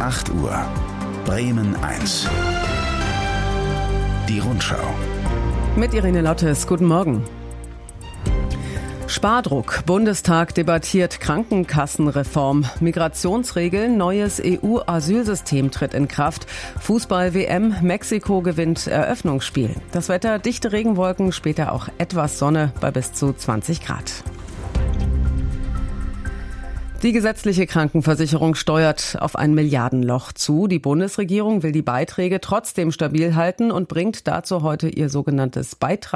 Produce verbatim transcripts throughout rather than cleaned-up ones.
acht Uhr. Bremen eins. Die Rundschau. Mit Irene Lottes, guten Morgen. Spardruck. Bundestag debattiert Krankenkassenreform. Migrationsregeln, neues E U-Asylsystem tritt in Kraft. Fußball-W M, Mexiko gewinnt Eröffnungsspiel. Das Wetter, dichte Regenwolken, später auch etwas Sonne bei bis zu zwanzig Grad. Die gesetzliche Krankenversicherung steuert auf ein Milliardenloch zu. Die Bundesregierung will die Beiträge trotzdem stabil halten und bringt dazu heute ihr sogenanntes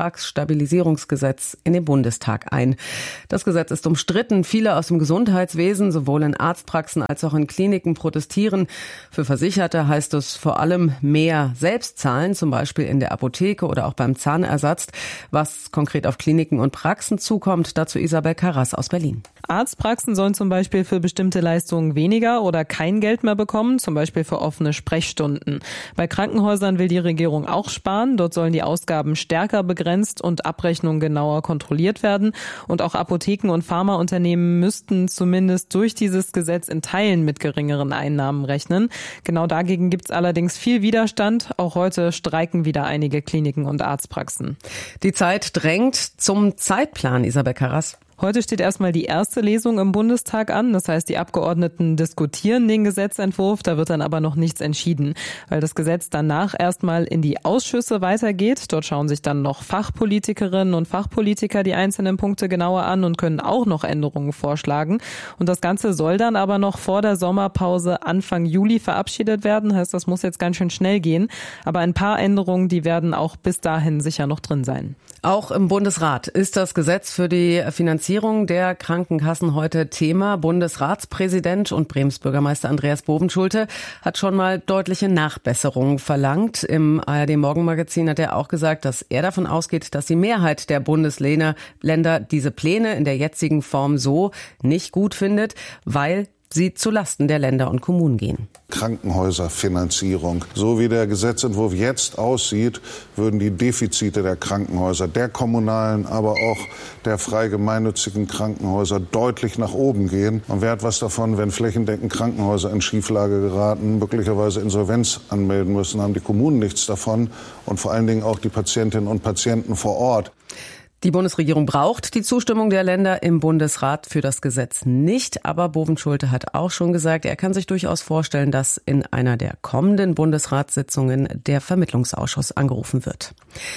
Beitragsstabilisierungsgesetz in den Bundestag ein. Das Gesetz ist umstritten. Viele aus dem Gesundheitswesen, sowohl in Arztpraxen als auch in Kliniken, protestieren. Für Versicherte heißt es vor allem mehr selbst zahlen, zum Beispiel in der Apotheke oder auch beim Zahnersatz. Was konkret auf Kliniken und Praxen zukommt, dazu Isabel Karras aus Berlin. Arztpraxen sollen zum Beispiel für bestimmte Leistungen weniger oder kein Geld mehr bekommen, zum Beispiel für offene Sprechstunden. Bei Krankenhäusern will die Regierung auch sparen. Dort sollen die Ausgaben stärker begrenzt und Abrechnungen genauer kontrolliert werden. Und auch Apotheken und Pharmaunternehmen müssten zumindest durch dieses Gesetz in Teilen mit geringeren Einnahmen rechnen. Genau dagegen gibt es allerdings viel Widerstand. Auch heute streiken wieder einige Kliniken und Arztpraxen. Die Zeit drängt zum Zeitplan, Isabel Karras. Heute steht erstmal die erste Lesung im Bundestag an. Das heißt, die Abgeordneten diskutieren den Gesetzentwurf. Da wird dann aber noch nichts entschieden, weil das Gesetz danach erstmal in die Ausschüsse weitergeht. Dort schauen sich dann noch Fachpolitikerinnen und Fachpolitiker die einzelnen Punkte genauer an und können auch noch Änderungen vorschlagen. Und das Ganze soll dann aber noch vor der Sommerpause Anfang Juli verabschiedet werden. Heißt, das muss jetzt ganz schön schnell gehen. Aber ein paar Änderungen, die werden auch bis dahin sicher noch drin sein. Auch im Bundesrat ist das Gesetz für die Finanzierung der Krankenkassen heute Thema. Bundesratspräsident und Brems Bürgermeister Andreas Bovenschulte hat schon mal deutliche Nachbesserungen verlangt. Im A R D-Morgenmagazin hat er auch gesagt, dass er davon ausgeht, dass die Mehrheit der Bundesländer diese Pläne in der jetzigen Form so nicht gut findet, weil sie zulasten der Länder und Kommunen gehen. Krankenhäuserfinanzierung. So wie der Gesetzentwurf jetzt aussieht, würden die Defizite der Krankenhäuser, der kommunalen, aber auch der frei gemeinnützigen Krankenhäuser deutlich nach oben gehen. Und wer hat was davon, wenn flächendeckend Krankenhäuser in Schieflage geraten, möglicherweise Insolvenz anmelden müssen, haben die Kommunen nichts davon und vor allen Dingen auch die Patientinnen und Patienten vor Ort. Die Bundesregierung braucht die Zustimmung der Länder im Bundesrat für das Gesetz nicht. Aber Bovenschulte hat auch schon gesagt, er kann sich durchaus vorstellen, dass in einer der kommenden Bundesratssitzungen der Vermittlungsausschuss angerufen wird.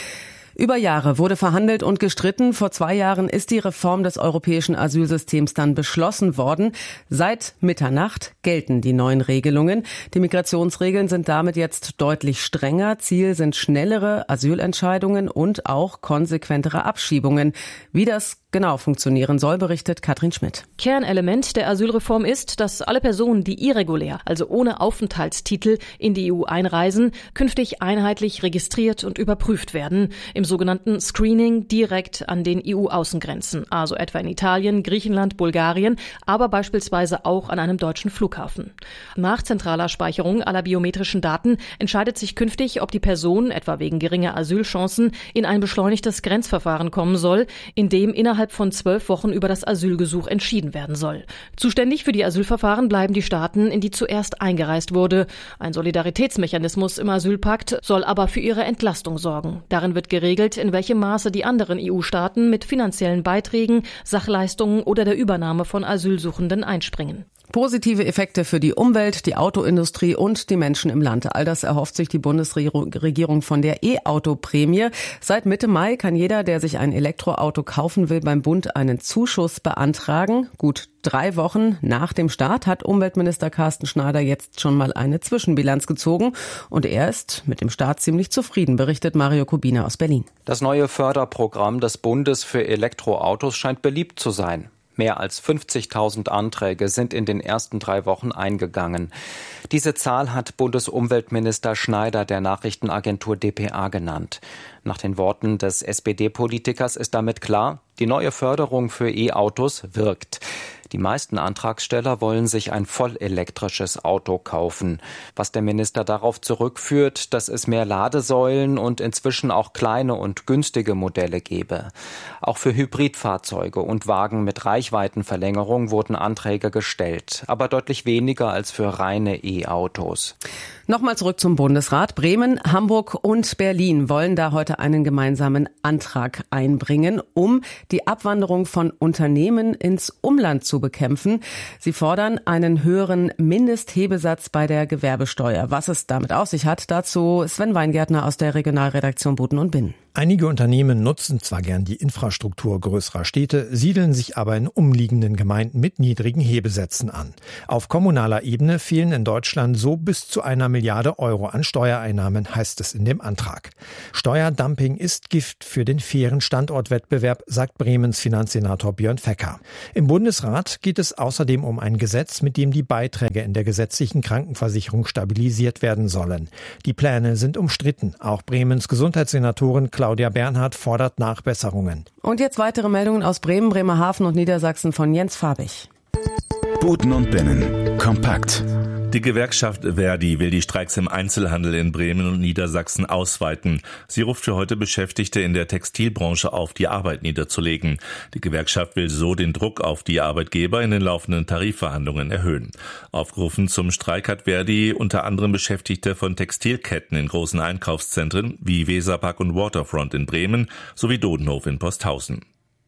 Über Jahre wurde verhandelt und gestritten. Vor zwei Jahren ist die Reform des europäischen Asylsystems dann beschlossen worden. Seit Mitternacht gelten die neuen Regelungen. Die Migrationsregeln sind damit jetzt deutlich strenger. Ziel sind schnellere Asylentscheidungen und auch konsequentere Abschiebungen. Wie das genau funktionieren soll, berichtet Katrin Schmidt. Kernelement der Asylreform ist, dass alle Personen, die irregulär, also ohne Aufenthaltstitel, in die E U einreisen, künftig einheitlich registriert und überprüft werden. Im sogenannten Screening direkt an den E U-Außengrenzen, also etwa in Italien, Griechenland, Bulgarien, aber beispielsweise auch an einem deutschen Flughafen. Nach zentraler Speicherung aller biometrischen Daten entscheidet sich künftig, ob die Person, etwa wegen geringer Asylchancen, in ein beschleunigtes Grenzverfahren kommen soll, in dem innerhalb von zwölf Wochen über das Asylgesuch entschieden werden soll. Zuständig für die Asylverfahren bleiben die Staaten, in die zuerst eingereist wurde. Ein Solidaritätsmechanismus im Asylpakt soll aber für ihre Entlastung sorgen. Darin wird geregelt, in welchem Maße die anderen E U-Staaten mit finanziellen Beiträgen, Sachleistungen oder der Übernahme von Asylsuchenden einspringen. Positive Effekte für die Umwelt, die Autoindustrie und die Menschen im Land. All das erhofft sich die Bundesregierung von der E-Auto-Prämie. Seit Mitte Mai kann jeder, der sich ein Elektroauto kaufen will, beim Bund einen Zuschuss beantragen. Gut drei Wochen nach dem Start hat Umweltminister Carsten Schneider jetzt schon mal eine Zwischenbilanz gezogen. Und er ist mit dem Start ziemlich zufrieden, berichtet Mario Kubina aus Berlin. Das neue Förderprogramm des Bundes für Elektroautos scheint beliebt zu sein. Mehr als fünfzigtausend Anträge sind in den ersten drei Wochen eingegangen. Diese Zahl hat Bundesumweltminister Schneider der Nachrichtenagentur D P A genannt. Nach den Worten des S P D-Politikers ist damit klar, die neue Förderung für E-Autos wirkt. Die meisten Antragsteller wollen sich ein vollelektrisches Auto kaufen. Was der Minister darauf zurückführt, dass es mehr Ladesäulen und inzwischen auch kleine und günstige Modelle gebe. Auch für Hybridfahrzeuge und Wagen mit Reichweitenverlängerung wurden Anträge gestellt, aber deutlich weniger als für reine E-Autos. Nochmal zurück zum Bundesrat. Bremen, Hamburg und Berlin wollen da heute einen gemeinsamen Antrag einbringen, um die Abwanderung von Unternehmen ins Umland zu bekämpfen. Sie fordern einen höheren Mindesthebesatz bei der Gewerbesteuer. Was es damit auf sich hat, dazu Sven Weingärtner aus der Regionalredaktion Buten und Binnen. Einige Unternehmen nutzen zwar gern die Infrastruktur größerer Städte, siedeln sich aber in umliegenden Gemeinden mit niedrigen Hebesätzen an. Auf kommunaler Ebene fehlen in Deutschland so bis zu einer Milliarde Euro an Steuereinnahmen, heißt es in dem Antrag. Steuerdumping ist Gift für den fairen Standortwettbewerb, sagt Bremens Finanzsenator Björn Fecker. Im Bundesrat geht es außerdem um ein Gesetz, mit dem die Beiträge in der gesetzlichen Krankenversicherung stabilisiert werden sollen. Die Pläne sind umstritten. Auch Bremens Gesundheitssenatorin Claudia Bernhardt fordert Nachbesserungen. Und jetzt weitere Meldungen aus Bremen, Bremerhaven und Niedersachsen von Jens Fabich. Buten und Binnen. Kompakt. Die Gewerkschaft Verdi will die Streiks im Einzelhandel in Bremen und Niedersachsen ausweiten. Sie ruft für heute Beschäftigte in der Textilbranche auf, die Arbeit niederzulegen. Die Gewerkschaft will so den Druck auf die Arbeitgeber in den laufenden Tarifverhandlungen erhöhen. Aufgerufen zum Streik hat Verdi unter anderem Beschäftigte von Textilketten in großen Einkaufszentren wie Weserpark und Waterfront in Bremen sowie Dodenhof in Posthausen.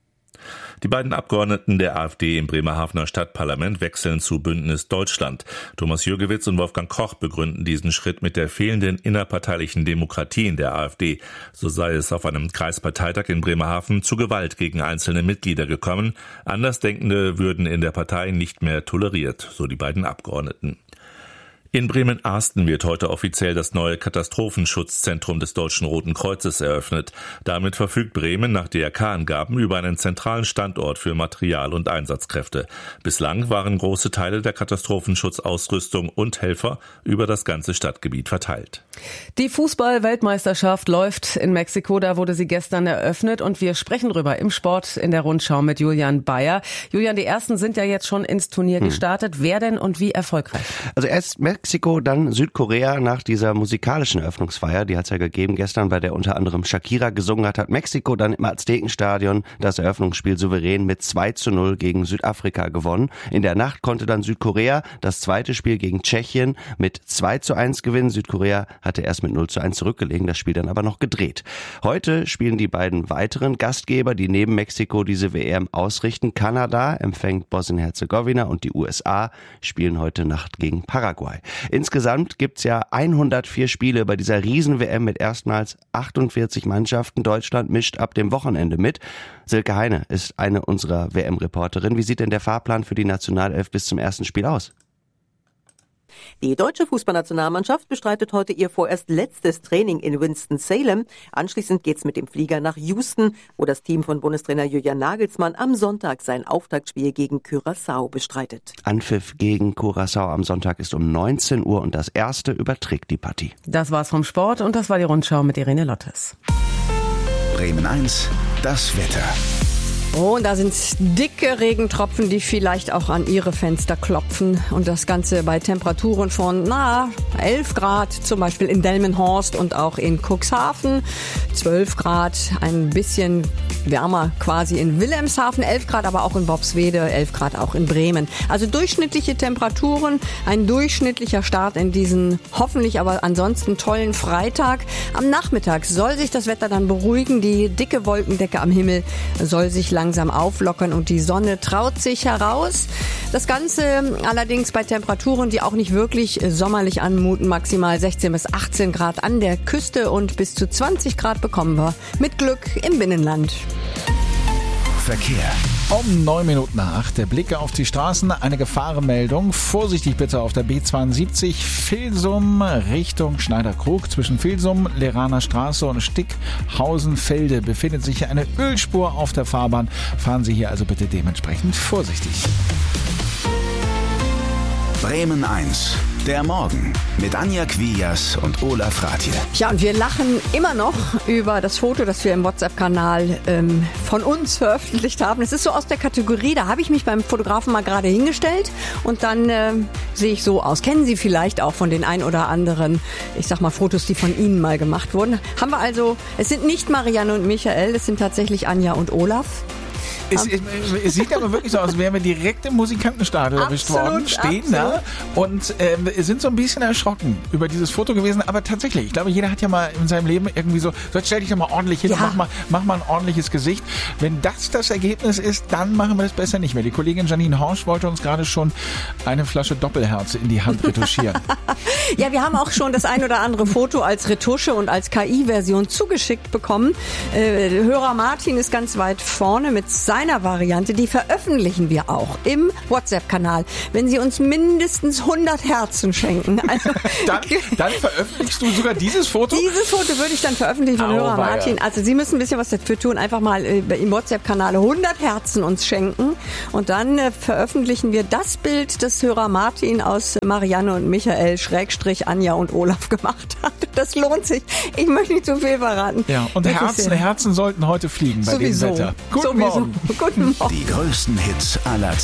Die beiden Abgeordneten der AfD im Bremerhavener Stadtparlament wechseln zu Bündnis Deutschland. Thomas Jürgewitz und Wolfgang Koch begründen diesen Schritt mit der fehlenden innerparteilichen Demokratie in der AfD. So sei es auf einem Kreisparteitag in Bremerhaven zu Gewalt gegen einzelne Mitglieder gekommen. Andersdenkende würden in der Partei nicht mehr toleriert, so die beiden Abgeordneten. In Bremen-Arsten wird heute offiziell das neue Katastrophenschutzzentrum des Deutschen Roten Kreuzes eröffnet. Damit verfügt Bremen nach D R K-Angaben über einen zentralen Standort für Material- und Einsatzkräfte. Bislang waren große Teile der Katastrophenschutzausrüstung und Helfer über das ganze Stadtgebiet verteilt. Die Fußball-Weltmeisterschaft läuft in Mexiko. Da wurde sie gestern eröffnet und wir sprechen drüber im Sport in der Rundschau mit Julian Bayer. Julian, die Ersten sind ja jetzt schon ins Turnier hm. gestartet. Wer denn und wie erfolgreich? Also erst Mexiko, dann Südkorea nach dieser musikalischen Eröffnungsfeier. Die hat es ja gegeben gestern, bei der unter anderem Shakira gesungen hat. Hat Mexiko dann im Aztekenstadion das Eröffnungsspiel souverän mit zwei zu null gegen Südafrika gewonnen. In der Nacht konnte dann Südkorea das zweite Spiel gegen Tschechien mit zwei zu eins gewinnen. Südkorea hatte erst mit null zu eins zurückgelegen, das Spiel dann aber noch gedreht. Heute spielen die beiden weiteren Gastgeber, die neben Mexiko diese W M ausrichten. Kanada empfängt Bosnien-Herzegowina und die U S A spielen heute Nacht gegen Paraguay. Insgesamt gibt's ja hundertvier Spiele bei dieser Riesen-W M mit erstmals achtundvierzig Mannschaften. Deutschland mischt ab dem Wochenende mit. Silke Heine ist eine unserer W M-Reporterinnen. Wie sieht denn der Fahrplan für die Nationalelf bis zum ersten Spiel aus? Die deutsche Fußballnationalmannschaft bestreitet heute ihr vorerst letztes Training in Winston-Salem. Anschließend geht's mit dem Flieger nach Houston, wo das Team von Bundestrainer Julian Nagelsmann am Sonntag sein Auftaktspiel gegen Curaçao bestreitet. Anpfiff gegen Curaçao am Sonntag ist um neunzehn Uhr und das erste überträgt die Partie. Das war's vom Sport und das war die Rundschau mit Irene Lottes. Bremen eins, das Wetter. Oh, und da sind dicke Regentropfen, die vielleicht auch an Ihre Fenster klopfen. Und das Ganze bei Temperaturen von, na, elf Grad, zum Beispiel in Delmenhorst und auch in Cuxhaven. zwölf Grad, ein bisschen wärmer quasi in Wilhelmshaven. elf Grad aber auch in Bobswede, elf Grad auch in Bremen. Also durchschnittliche Temperaturen, ein durchschnittlicher Start in diesen hoffentlich aber ansonsten tollen Freitag. Am Nachmittag soll sich das Wetter dann beruhigen. Die dicke Wolkendecke am Himmel soll sich langsam auflockern und die Sonne traut sich heraus. Das Ganze allerdings bei Temperaturen, die auch nicht wirklich sommerlich anmuten, maximal sechzehn bis achtzehn Grad an der Küste und bis zu zwanzig Grad bekommen wir mit Glück im Binnenland. Verkehr. Um neun Minuten nach acht, der Blick auf die Straßen, eine Gefahrenmeldung. Vorsichtig bitte auf der B zweiundsiebzig, Vilsum Richtung Schneiderkrug. Zwischen Vilsum, Leraner Straße und Stickhausen-Felde befindet sich eine Ölspur auf der Fahrbahn. Fahren Sie hier also bitte dementsprechend vorsichtig. Bremen eins, Der Morgen mit Anja Quias und Olaf Ratje. Ja, und wir lachen immer noch über das Foto, das wir im WhatsApp-Kanal ähm, von uns veröffentlicht haben. Es ist so aus der Kategorie, da habe ich mich beim Fotografen mal gerade hingestellt und dann äh, sehe ich so aus. Kennen Sie vielleicht auch von den ein oder anderen, ich sag mal, Fotos, die von Ihnen mal gemacht wurden. Haben wir also, es sind nicht Marianne und Michael, es sind tatsächlich Anja und Olaf. Es, es, es sieht aber wirklich so aus, als wären wir direkt im Musikantenstadel erwischt worden, stehen absolut. da und ähm, sind so ein bisschen erschrocken über dieses Foto gewesen. Aber tatsächlich, ich glaube, jeder hat ja mal in seinem Leben irgendwie so, so stell dich doch mal ordentlich hin, ja. mach, mal, mach mal ein ordentliches Gesicht. Wenn das das Ergebnis ist, dann machen wir das besser nicht mehr. Die Kollegin Janine Horsch wollte uns gerade schon eine Flasche Doppelherz in die Hand retuschieren. Ja, wir haben auch schon das ein oder andere Foto als Retusche und als K I-Version zugeschickt bekommen. Äh, Hörer Martin ist ganz weit vorne mit seiner Variante. Die veröffentlichen wir auch im WhatsApp-Kanal, wenn Sie uns mindestens hundert Herzen schenken. Also dann, dann veröffentlichst du sogar dieses Foto? Dieses Foto würde ich dann veröffentlichen von Hörer Martin. Also Sie müssen ein bisschen was dafür tun. Einfach mal im WhatsApp-Kanal hundert Herzen uns schenken und dann äh, veröffentlichen wir das Bild, das Hörer Martin aus Marianne und Michael Schrägstrich Anja und Olaf gemacht hat. Das lohnt sich. Ich möchte nicht zu viel verraten. Ja, und Herzen, Herzen sollten heute fliegen bei Sowieso. dem Wetter. Guten Sowieso. Morgen. Guten Morgen. Die größten Hits aller Zeiten.